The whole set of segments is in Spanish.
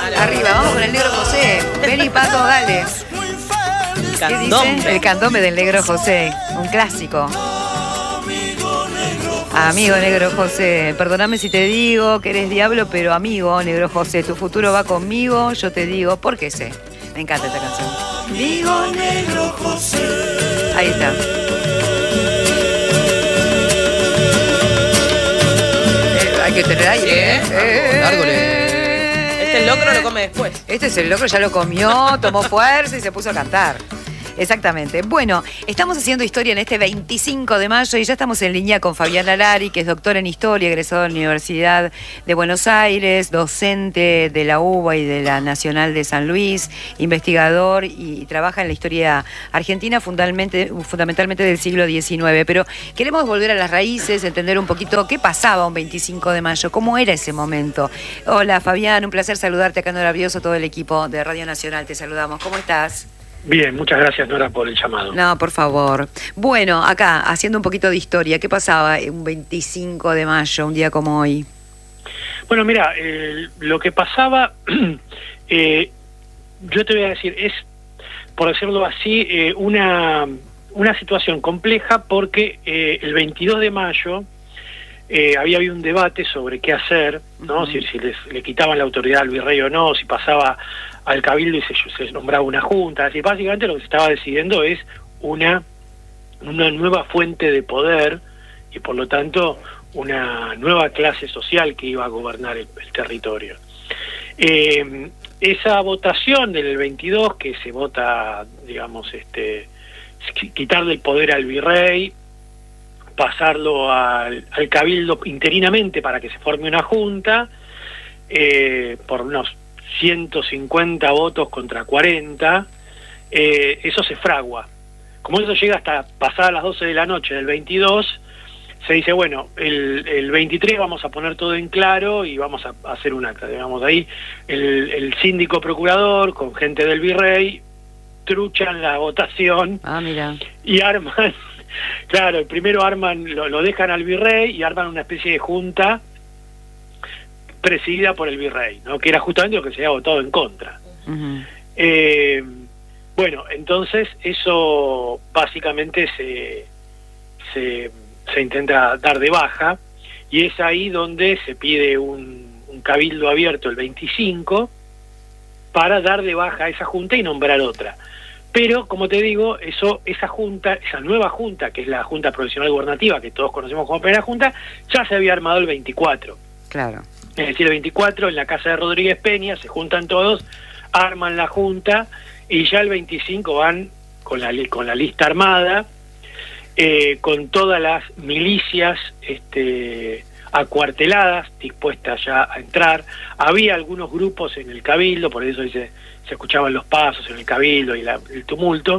Arriba, vamos con el negro José. Vení, Pato, dale. ¿Qué dice? El candombe del negro José, un clásico. Amigo negro José, perdóname si te digo que eres diablo, pero amigo negro José, tu futuro va conmigo, yo te digo, porque sé. Me encanta esta canción. Amigo negro José. Ahí está. Hay que tener aire, Este el locro lo come después. Este es el locro, ya lo comió, tomó fuerza y se puso a cantar. Exactamente. Bueno, estamos haciendo historia en este 25 de mayo y ya estamos en línea con Fabián Lalari, que es doctor en historia, egresado de la Universidad de Buenos Aires, docente de la UBA y de la Nacional de San Luis, investigador y trabaja en la historia argentina fundamentalmente del siglo XIX. Pero queremos volver a las raíces, entender un poquito qué pasaba un 25 de mayo, cómo era ese momento. Hola Fabián, un placer saludarte acá en Nora Brioso, todo el equipo de Radio Nacional, te saludamos. ¿Cómo estás? Bien, muchas gracias Nora por el llamado. No, por favor. Bueno, acá, haciendo un poquito de historia, ¿qué pasaba un 25 de mayo, un día como hoy? Bueno, mira, lo que pasaba, yo te voy a decir, es, por decirlo así, una situación compleja porque el 22 de mayo había habido un debate sobre qué hacer, ¿no? Si le quitaban la autoridad al virrey o no, si pasaba al cabildo y se nombraba una junta. Así, básicamente lo que se estaba decidiendo es una nueva fuente de poder y por lo tanto una nueva clase social que iba a gobernar el territorio. Esa votación del 22 que se vota, digamos, quitarle el poder al virrey, pasarlo al cabildo interinamente para que se forme una junta, por unos 150 votos contra 40, eso se fragua. Como eso llega hasta pasadas las 12 de la noche del 22, se dice, bueno, el 23 vamos a poner todo en claro y vamos a hacer un acta. Digamos, ahí el síndico procurador con gente del virrey truchan la votación. Mira. Y arman, claro, primero lo dejan al virrey y arman una especie de junta presidida por el virrey, ¿no? Que era justamente lo que se había votado en contra. Uh-huh. Bueno, entonces eso básicamente se intenta dar de baja y es ahí donde se pide un cabildo abierto el 25 para dar de baja a esa junta y nombrar otra. Pero, como te digo, esa nueva junta, que es la Junta Provisional Gubernativa, que todos conocemos como primera junta, ya se había armado el 24. Claro. Es decir, el 24 en la casa de Rodríguez Peña, se juntan todos, arman la junta y ya el 25 van con la lista armada, con todas las milicias acuarteladas, dispuestas ya a entrar. Había algunos grupos en el cabildo, por eso se escuchaban los pasos en el cabildo y el tumulto,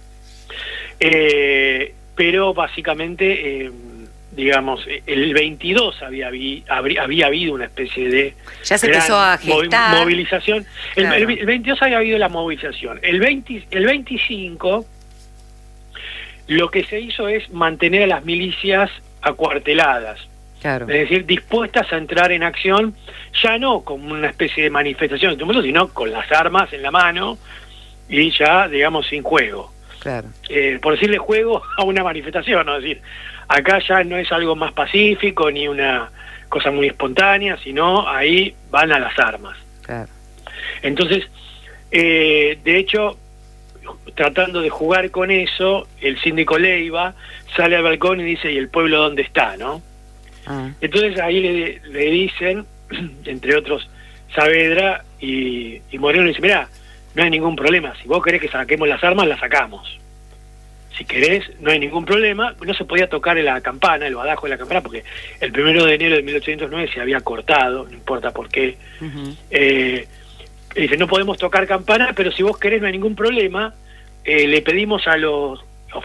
pero básicamente digamos, el 22 había habido una especie de ya se empezó a gestar movilización. Claro. El 22 había habido la movilización. El 25 lo que se hizo es mantener a las milicias acuarteladas. Claro. Es decir, dispuestas a entrar en acción, ya no como una especie de manifestación, sino con las armas en la mano y ya, digamos, sin juego. Claro. Por decirle juego a una manifestación, ¿no? Es decir, acá ya no es algo más pacífico ni una cosa muy espontánea, sino ahí van a las armas. Claro. Entonces, de hecho, tratando de jugar con eso, el síndico Leiva sale al balcón y dice, ¿y el pueblo dónde está, no? Entonces ahí le dicen, entre otros Saavedra y Moreno, dice, mirá, no hay ningún problema, si vos querés que saquemos las armas, las sacamos. Si querés, no hay ningún problema. No se podía tocar la campana, el badajo de la campana, porque el 1 de enero de 1809 se había cortado, no importa por qué. Uh-huh. Dice, no podemos tocar campana, pero si vos querés no hay ningún problema. Le pedimos a los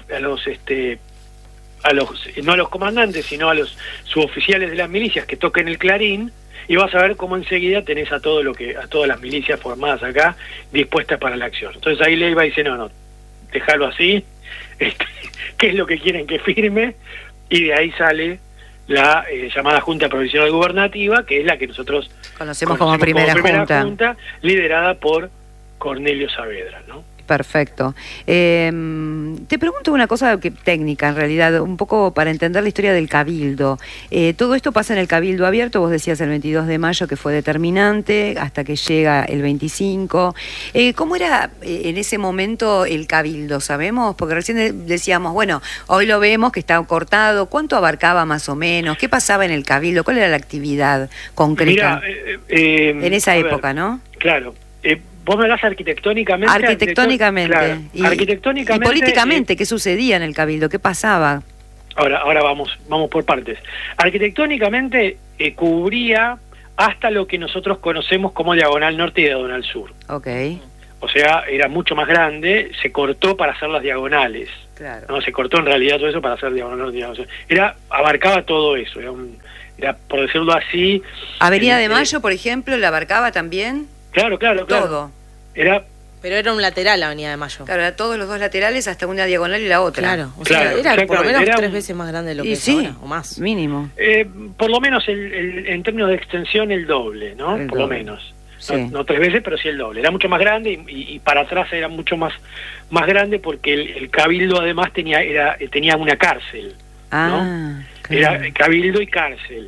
no a los comandantes, sino a los suboficiales de las milicias que toquen el clarín, y vas a ver cómo enseguida tenés a todas las milicias formadas acá dispuestas para la acción. Entonces ahí Leiva dice, no, déjalo así, ¿qué es lo que quieren que firme? Y de ahí sale la llamada Junta Provisional Gubernativa, que es la que nosotros conocemos como primera junta, liderada por Cornelio Saavedra, ¿no? Perfecto. Te pregunto una cosa técnica, en realidad, un poco para entender la historia del Cabildo. Todo esto pasa en el Cabildo Abierto, vos decías el 22 de mayo que fue determinante, hasta que llega el 25. ¿Cómo era en ese momento el Cabildo, sabemos? Porque recién decíamos, bueno, hoy lo vemos que está cortado. ¿Cuánto abarcaba más o menos? ¿Qué pasaba en el Cabildo? ¿Cuál era la actividad concreta? En esa época, ¿no? Claro. Vos me hablas arquitectónicamente. Arquitectónicamente. Claro, arquitectónicamente. Y políticamente, ¿qué sucedía en el Cabildo? ¿Qué pasaba? Ahora vamos por partes. Arquitectónicamente cubría hasta lo que nosotros conocemos como Diagonal Norte y Diagonal Sur. Ok. O sea, era mucho más grande, se cortó para hacer las diagonales. Claro. No, se cortó en realidad todo eso para hacer Diagonal Norte y Diagonal Sur. Abarcaba todo eso, era por decirlo así. Avenida de Mayo, por ejemplo, ¿la abarcaba también? Claro. Todo. Pero era un lateral la Avenida de Mayo. Claro, era todos los dos laterales hasta una diagonal y la otra. Claro, o sea, era por lo menos 3 veces más grande de lo que es ahora, o más. Mínimo. Por lo menos en términos de extensión el doble, ¿no? Por lo menos. Sí. No 3 veces, pero sí el doble. Era mucho más grande y para atrás era mucho más grande porque el Cabildo además tenía una cárcel, ¿no? Claro. Era Cabildo y cárcel.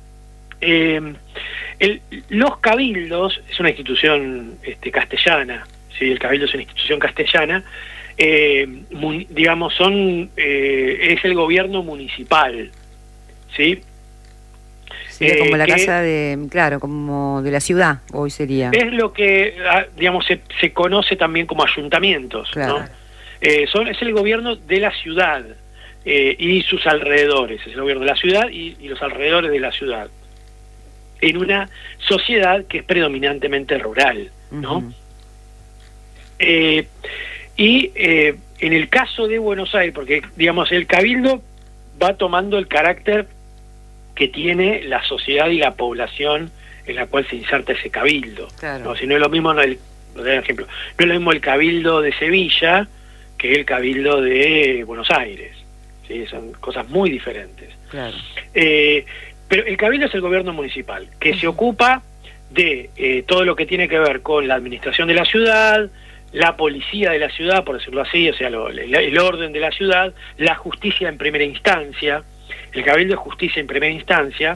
Los cabildos es una institución castellana, ¿sí? El cabildo es una institución castellana, digamos, es el gobierno municipal, ¿sí? Sería como la casa como de la ciudad, hoy sería. Es lo que, digamos, se conoce también como ayuntamientos, claro, ¿no? Es el gobierno de la ciudad y sus alrededores, es el gobierno de la ciudad y los alrededores de la ciudad, en una sociedad que es predominantemente rural, ¿no? Uh-huh. En el caso de Buenos Aires, porque, digamos, el Cabildo va tomando el carácter que tiene la sociedad y la población en la cual se inserta ese Cabildo. Claro. ¿No? Si no es lo mismo, por ejemplo, no es lo mismo el Cabildo de Sevilla que el Cabildo de Buenos Aires, ¿sí? Son cosas muy diferentes. Claro. Pero el Cabildo es el gobierno municipal, que se ocupa de todo lo que tiene que ver con la administración de la ciudad, la policía de la ciudad, por decirlo así, o sea, el orden de la ciudad, la justicia en primera instancia. El Cabildo es justicia en primera instancia.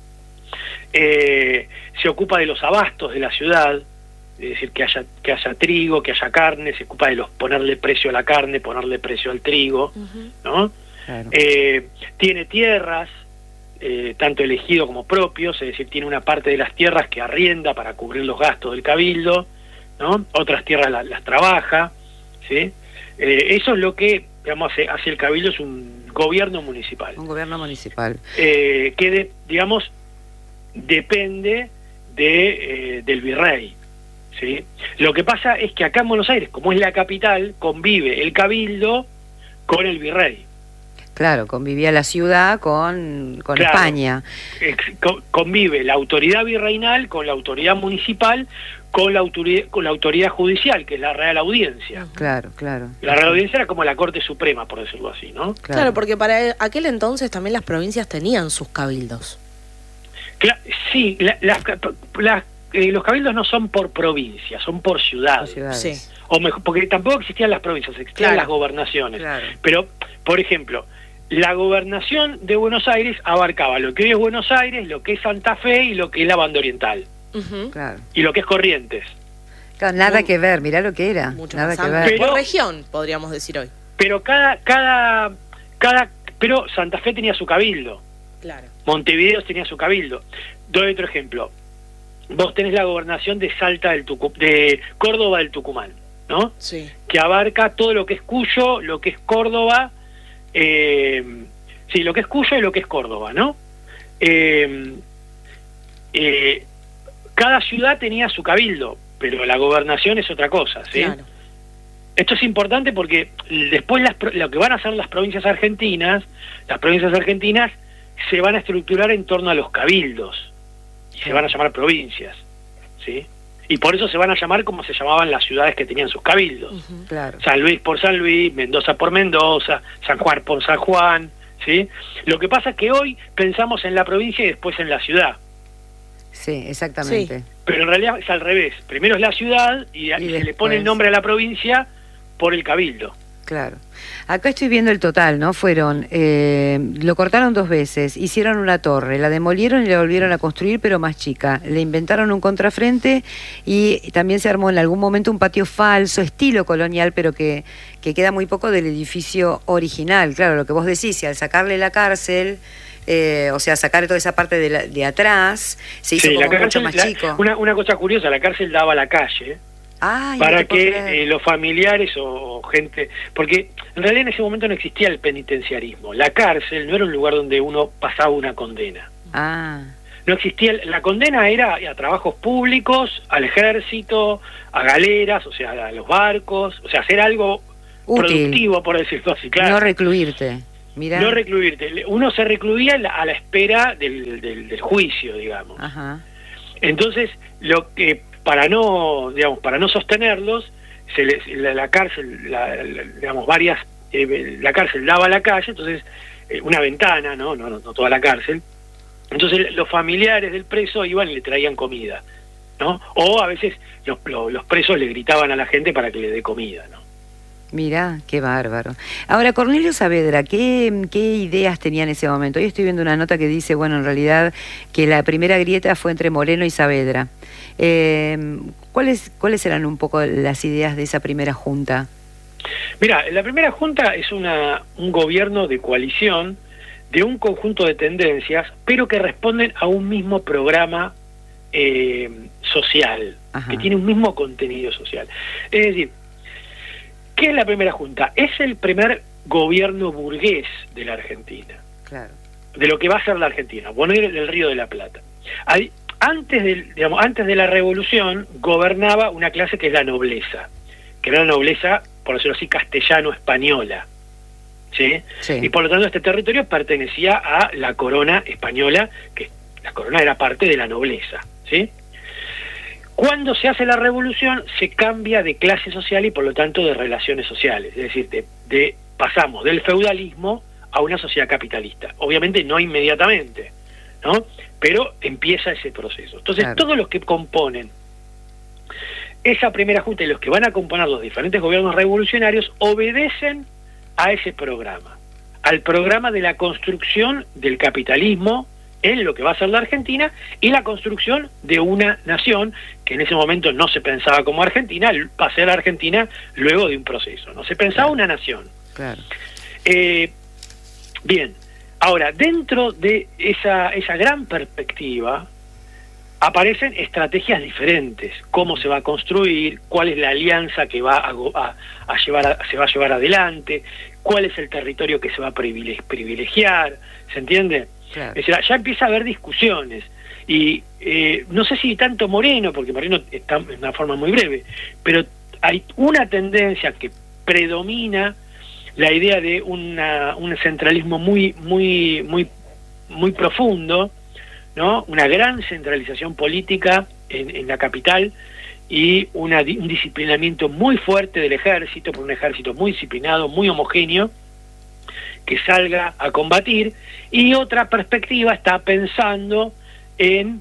Se ocupa de los abastos de la ciudad, es decir, que haya trigo, que haya carne, se ocupa de ponerle precio a la carne, ponerle precio al trigo, uh-huh, ¿no? Claro. Tiene tierras, tanto elegido como propios, es decir, tiene una parte de las tierras que arrienda para cubrir los gastos del Cabildo, ¿no? Otras tierras las trabaja, ¿sí? Eso es lo que, digamos, hace el Cabildo, es un gobierno municipal. Un gobierno municipal. Que, digamos, depende del virrey, ¿sí? Lo que pasa es que acá en Buenos Aires, como es la capital, convive el Cabildo con el virrey. Claro, convivía la ciudad con claro, España. Convive la autoridad virreinal con la autoridad municipal, con la autoridad judicial, que es la Real Audiencia. Claro. La Real Audiencia era como la Corte Suprema, por decirlo así, ¿no? Claro, porque para aquel entonces también las provincias tenían sus cabildos. Sí, los cabildos no son por provincias, son por ciudades. Sí. O mejor, porque tampoco existían las provincias, existían las gobernaciones. Claro. Pero, por ejemplo, la gobernación de Buenos Aires abarcaba lo que hoy es Buenos Aires, lo que es Santa Fe y lo que es la Banda Oriental. Uh-huh. Claro. Y lo que es Corrientes. Claro, nada que ver, mirá lo que era. Nada que ver. Por región, podríamos decir hoy. Pero pero Santa Fe tenía su cabildo. Claro. Montevideo tenía su cabildo. Doy otro ejemplo. Vos tenés la gobernación de de Córdoba del Tucumán, ¿no? Sí. Que abarca todo lo que es Cuyo, lo que es Córdoba, lo que es Cuyo y lo que es Córdoba, ¿no? Cada ciudad tenía su cabildo, pero la gobernación es otra cosa, ¿sí? Claro. Esto es importante porque después lo que van a hacer las provincias argentinas se van a estructurar en torno a los cabildos y se van a llamar provincias, ¿sí? Y por eso se van a llamar como se llamaban las ciudades que tenían sus cabildos. Uh-huh, claro. San Luis por San Luis, Mendoza por Mendoza, San Juan por San Juan, ¿sí? Lo que pasa es que hoy pensamos en la provincia y después en la ciudad. Sí, exactamente. Sí. Pero en realidad es al revés. Primero es la ciudad y se le pone el nombre a la provincia por el cabildo. Claro. Acá estoy viendo el total, ¿no? Lo cortaron 2 veces, hicieron una torre, la demolieron y la volvieron a construir, pero más chica. Le inventaron un contrafrente y también se armó en algún momento un patio falso, estilo colonial, pero que queda muy poco del edificio original. Claro, lo que vos decís, si al sacarle la cárcel, o sea, sacar toda esa parte de atrás, se hizo como mucho más chico. Una cosa curiosa, la cárcel daba a la calle. Ay, para no te puedo que los familiares o gente, porque en realidad en ese momento no existía el penitenciarismo, la cárcel no era un lugar donde uno pasaba una condena, no existía, la condena era a trabajos públicos, al ejército, a galeras, o sea, a los barcos, o sea, hacer algo útil, productivo, por decirlo así, claro. No recluirte. Mirá. No recluirte, uno se recluía a la espera del juicio, digamos. Ajá. Entonces, lo que para no sostenerlos, la cárcel, la cárcel daba a la calle, entonces una ventana, no toda la cárcel. Entonces los familiares del preso iban y le traían comida, ¿no? O a veces los presos le gritaban a la gente para que le dé comida, ¿no? Mirá, qué bárbaro. Ahora, Cornelio Saavedra, ¿qué ideas tenía en ese momento? Hoy estoy viendo una nota que dice, bueno, en realidad que la primera grieta fue entre Moreno y Saavedra. ¿Cuáles eran un poco las ideas de esa primera junta? Mira, la primera junta es un gobierno de coalición de un conjunto de tendencias, pero que responden a un mismo programa social, Ajá. que tiene un mismo contenido social. Es decir, ¿qué es la primera junta? Es el primer gobierno burgués de la Argentina. Claro. De lo que va a ser la Argentina, poner del Río de la Plata. Antes de la revolución gobernaba una clase que es la nobleza, que era la nobleza, por decirlo así, castellano-española. ¿Sí? Sí. Y por lo tanto este territorio pertenecía a la corona española, que la corona era parte de la nobleza. ¿Sí? Cuando se hace la revolución se cambia de clase social y por lo tanto de relaciones sociales, es decir, pasamos del feudalismo a una sociedad capitalista. Obviamente no inmediatamente, ¿no? Pero empieza ese proceso. Entonces claro. Todos los que componen esa primera junta y los que van a componer los diferentes gobiernos revolucionarios obedecen a ese programa, al programa de la construcción del capitalismo en lo que va a ser la Argentina y la construcción de una nación que en ese momento no se pensaba como Argentina, va a ser Argentina luego de un proceso, no se pensaba claro. Una nación. Claro. Bien, ahora, dentro de esa gran perspectiva aparecen estrategias diferentes, cómo se va a construir, cuál es la alianza que se va a llevar adelante, cuál es el territorio que se va a privilegiar, ¿se entiende? Claro. Es decir, ya empieza a haber discusiones y no sé si tanto Moreno, porque Moreno está en una forma muy breve, pero hay una tendencia que predomina la idea de un centralismo muy profundo, ¿no? Una gran centralización política en la capital y un disciplinamiento muy fuerte del ejército, por un ejército muy disciplinado, muy homogéneo, que salga a combatir, y otra perspectiva está pensando en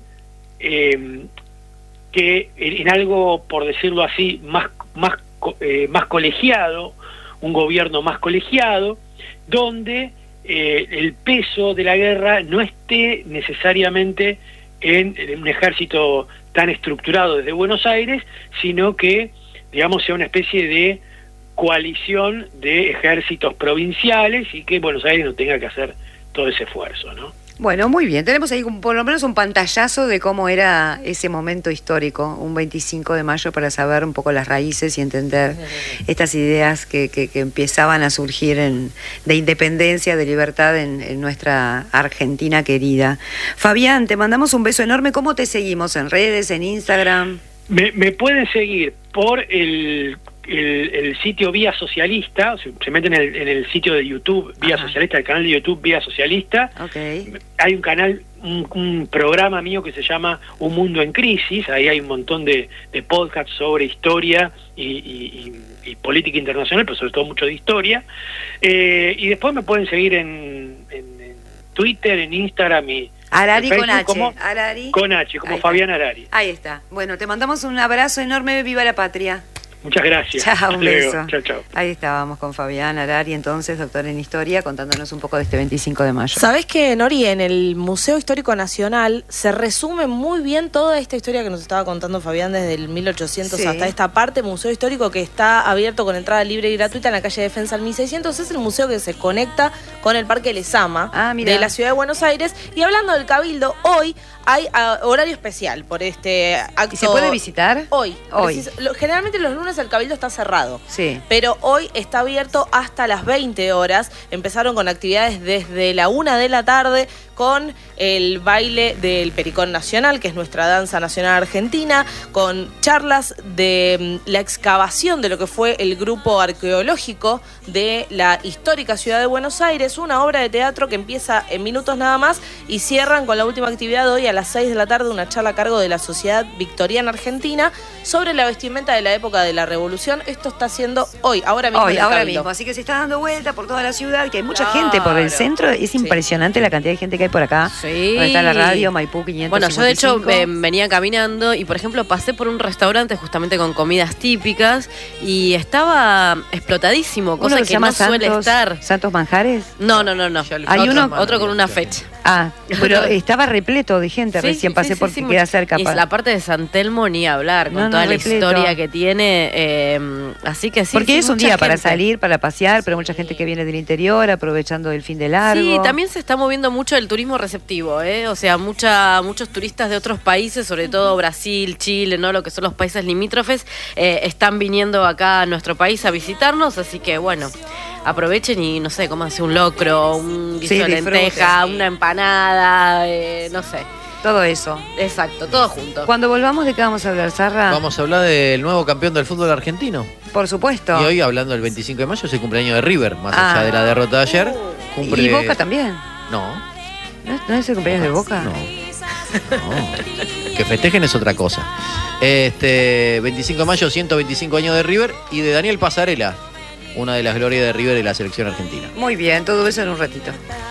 algo, por decirlo así, más colegiado, un gobierno más colegiado, donde el peso de la guerra no esté necesariamente en un ejército tan estructurado desde Buenos Aires, sino que, digamos, sea una especie de coalición de ejércitos provinciales y que Buenos Aires no tenga que hacer todo ese esfuerzo, ¿no? Bueno, muy bien. Tenemos ahí por lo menos un pantallazo de cómo era ese momento histórico, un 25 de mayo, para saber un poco las raíces y entender estas ideas que empezaban a surgir de independencia, de libertad en nuestra Argentina querida. Fabián, te mandamos un beso enorme. ¿Cómo te seguimos? ¿En redes, en Instagram? Me pueden seguir por el sitio Vía Socialista, se meten en el sitio de YouTube Vía Socialista, el canal de YouTube Vía Socialista. Hay un canal, un programa mío que se llama Un Mundo en Crisis. Ahí hay un montón de podcasts sobre historia y política internacional, pero sobre todo mucho de historia. Y después me pueden seguir en Twitter, en Instagram y Arari en con H. como Arari. Con H, como Fabián Arari. Ahí está. Bueno, te mandamos un abrazo enorme. Viva la patria. Muchas gracias. Chao, un beso. Chao, chao. Ahí estábamos con Fabián Arari, entonces, doctor en Historia, contándonos un poco de este 25 de mayo. ¿Sabés que, Nori, en el Museo Histórico Nacional se resume muy bien toda esta historia que nos estaba contando Fabián desde el 1800 hasta esta parte? Museo Histórico que está abierto con entrada libre y gratuita en la calle Defensa al 1600. Es el museo que se conecta con el Parque Lezama de la Ciudad de Buenos Aires. Y hablando del Cabildo, hoy hay horario especial por este acto. ¿Y se puede visitar? Hoy. Generalmente los lunes el Cabildo está cerrado. Sí. Pero hoy está abierto hasta las 20 horas. Empezaron con actividades desde la 1 de la tarde con el baile del Pericón Nacional, que es nuestra danza nacional argentina, con charlas de la excavación de lo que fue el grupo arqueológico de la histórica ciudad de Buenos Aires, una obra de teatro que empieza en minutos nada más y cierran con la última actividad hoy a las 6 de la tarde, una charla a cargo de la Sociedad Victoriana Argentina sobre la vestimenta de la época de la Revolución. Esto está haciendo hoy, ahora mismo. Ahora mismo, así que se está dando vuelta por toda la ciudad, que hay mucha gente por el centro, es impresionante la cantidad de gente que hay por acá. Sí. Donde está la radio, Maipú 555. Bueno, yo de hecho venía caminando y, por ejemplo, pasé por un restaurante justamente con comidas típicas y estaba explotadísimo, cosa que no suele estar. ¿Santos Manjares? No. Hay otro con una fecha. Pero estaba repleto de gente, recién pasé porque queda cerca. Y la parte de San Telmo ni hablar, con toda la historia que tiene, así que sí. Porque es un día para salir, para pasear, pero mucha gente que viene del interior, aprovechando el fin de largo. Sí, también se está moviendo mucho el turismo receptivo, o sea, muchos turistas de otros países, sobre todo Brasil, Chile, ¿no? Lo que son los países limítrofes, están viniendo acá a nuestro país a visitarnos, así que bueno, aprovechen y no sé, cómanse un locro, un guiso de lenteja, una empanada, no sé. Todo eso. Exacto, todo junto. Cuando volvamos, ¿de qué vamos a hablar, Sarra? Vamos a hablar del nuevo campeón del fútbol argentino. Por supuesto. Y hoy, hablando del 25 de mayo, es el cumpleaños de River, más allá de la derrota de ayer. ¿Y Boca también? No. ¿No es el cumpleaños de Boca? No. Que festejen es otra cosa. 25 de mayo, 125 años de River y de Daniel Pasarela, una de las glorias de River de la selección argentina. Muy bien, todo eso en un ratito.